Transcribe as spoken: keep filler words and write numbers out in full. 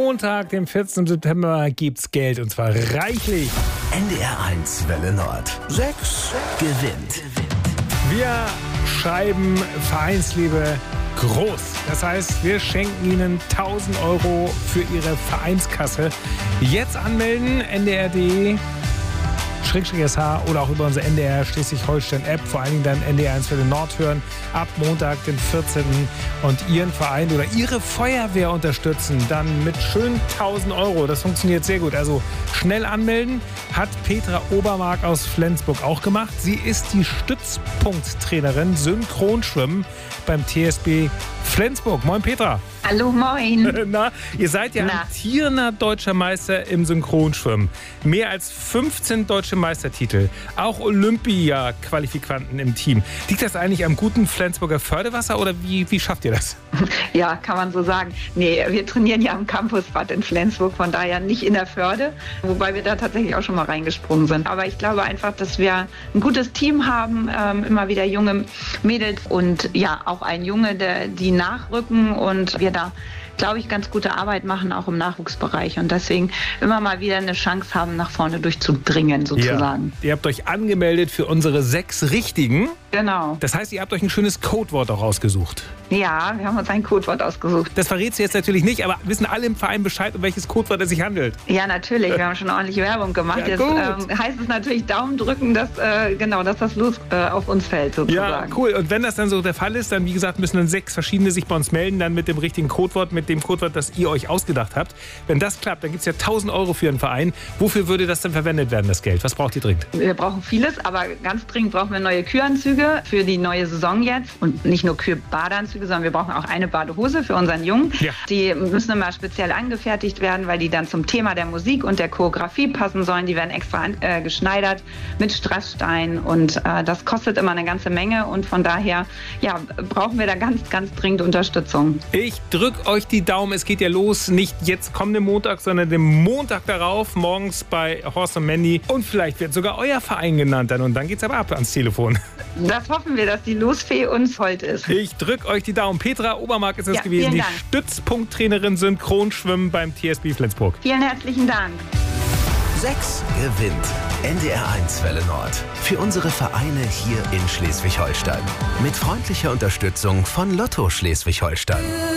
Montag, dem vierzehnten September, gibt's Geld und zwar reichlich. N D R eins Welle Nord. Sechs gewinnt. Wir schreiben Vereinsliebe groß. Das heißt, wir schenken Ihnen tausend Euro für Ihre Vereinskasse. Jetzt anmelden, N D R punkt D Schrägstrich S H oder auch über unsere N D R Schleswig-Holstein-App, vor allen Dingen dann N D R eins Welle Nord hören, ab Montag, den vierzehnten und Ihren Verein oder Ihre Feuerwehr unterstützen, dann mit schön tausend Euro. Das funktioniert sehr gut. Also schnell anmelden, hat Petra Obermark aus Flensburg auch gemacht. Sie ist die Stützpunkttrainerin Synchronschwimmen beim T S B Flensburg. Moin Petra. Hallo, moin. Na, ihr seid ja Na. amtierender deutscher Meister im Synchronschwimmen. Mehr als fünfzehn deutsche Meistertitel. Auch Olympia-Qualifikanten im Team. Liegt das eigentlich am guten Flensburger Förderwasser oder wie, wie schafft ihr das? Ja, kann man so sagen. Nee, wir trainieren ja am Campusbad in Flensburg, von daher nicht in der Förde, wobei wir da tatsächlich auch schon mal reingesprungen sind. Aber ich glaube einfach, dass wir ein gutes Team haben, ähm, immer wieder junge Mädels und ja, auch ein Junge, der, die nachrücken und wir da, glaube ich, ganz gute Arbeit machen, auch im Nachwuchsbereich und deswegen immer mal wieder eine Chance haben, nach vorne durchzudringen sozusagen. Ja. Ihr habt euch angemeldet für unsere sechs Richtigen. Genau. Das heißt, ihr habt euch ein schönes Codewort auch ausgesucht. Ja, wir haben uns ein Codewort ausgesucht. Das verrätst du jetzt natürlich nicht, aber wissen alle im Verein Bescheid, um welches Codewort es sich handelt? Ja, natürlich. Wir haben schon ordentlich Werbung gemacht. Ja, jetzt ähm, heißt es natürlich Daumen drücken, dass, äh, genau, dass das Los äh, auf uns fällt sozusagen. Ja, cool. Und wenn das dann so der Fall ist, dann wie gesagt, müssen dann sechs verschiedene sich bei uns melden, dann mit dem richtigen Codewort, mit dem Codewort, das ihr euch ausgedacht habt. Wenn das klappt, dann gibt es ja tausend Euro für einen Verein. Wofür würde das dann verwendet werden, das Geld? Was braucht ihr dringend? Wir brauchen vieles, aber ganz dringend brauchen wir neue Kühlanzüge für die neue Saison jetzt. Und nicht nur Kühe-Badeanzüge, sondern wir brauchen auch eine Badehose für unseren Jungen. Ja. Die müssen immer speziell angefertigt werden, weil die dann zum Thema der Musik und der Choreografie passen sollen. Die werden extra an, äh, geschneidert mit Strassstein und äh, das kostet immer eine ganze Menge und von daher ja, brauchen wir da ganz, ganz dringend Unterstützung. Ich drücke euch die Daumen. Es geht ja los, nicht jetzt kommenden Montag, sondern den Montag darauf, morgens bei Horst und Mandy. Und vielleicht wird sogar euer Verein genannt dann und dann geht's aber ab ans Telefon. Das hoffen wir, dass die Losfee uns hold ist. Ich drücke euch die Daumen. Petra Obermark ist es ja, gewesen, die Dank. Stützpunkttrainerin Synchronschwimmen beim T S B Flensburg. Vielen herzlichen Dank. Sechs gewinnt. N D R eins Welle Nord. Für unsere Vereine hier in Schleswig-Holstein. Mit freundlicher Unterstützung von Lotto Schleswig-Holstein.